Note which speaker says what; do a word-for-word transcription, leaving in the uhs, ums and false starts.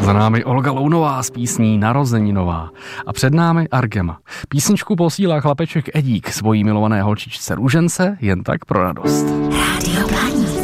Speaker 1: Za námi Olga Lounová s písní Narozeninová. A před námi Argema. Písničku posílá chlapeček Edík svojí milované holčičce Růžence jen tak pro radost.
Speaker 2: Rádio Blaník.